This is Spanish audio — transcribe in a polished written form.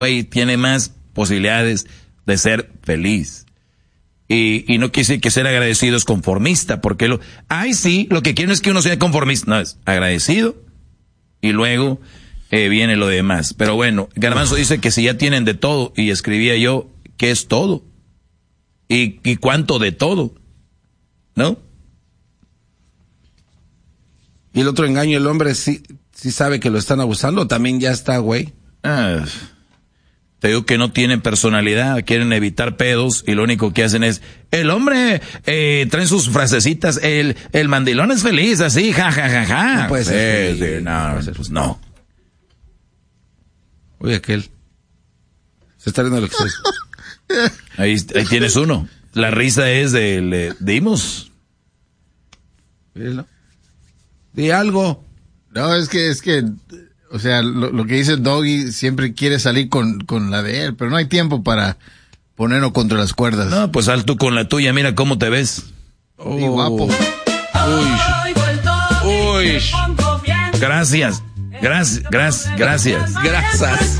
güey tiene más posibilidades de ser feliz. Y no quiere decir que ser agradecido es conformista, porque lo que quieren es que uno sea conformista. No, es agradecido y luego viene lo demás. Pero bueno, Garbanzo dice que si ya tienen de todo, y escribía yo, ¿qué es todo? ¿Y cuánto de todo? ¿No? Y el otro engaño, el hombre sí sabe que lo están abusando, también ya está, güey. Te digo que no tienen personalidad, quieren evitar pedos y lo único que hacen es, el hombre traen sus frasecitas, el mandilón es feliz, así, ja, ja, ja, ja. No puede ser feliz. Pues no. Oye, aquel. Se está riendo el exceso. Ahí tienes uno. La risa es le dimos. Di algo. No, es que, o sea, lo que dice Doggy siempre quiere salir con la de él, pero no hay tiempo para ponerlo contra las cuerdas. No, pues sal tú con la tuya, mira cómo te ves. Y guapo. Uy. Gracias.